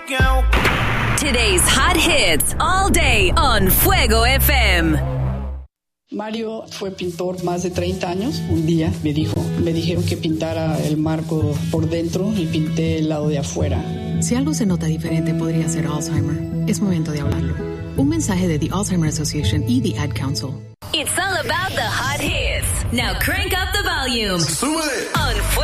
Today's hot hits all day on Fuego FM. Mario fue pintor más de 30 años. Un día me dijeron que pintara el marco por dentro y pinté el lado de afuera. Si algo se nota diferente, podría ser Alzheimer. Es momento de hablarlo. Un mensaje de The Alzheimer Association y The Ad Council. It's all about the hot hits. Now crank up the volume. ¡Súbele! On